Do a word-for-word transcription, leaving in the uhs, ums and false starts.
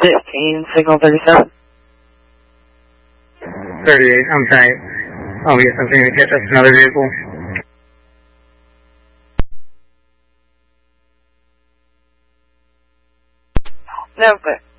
fifteen, signal thirty-seven. thirty-eight, I'm tight. I'll get something to catch up to another vehicle. No, but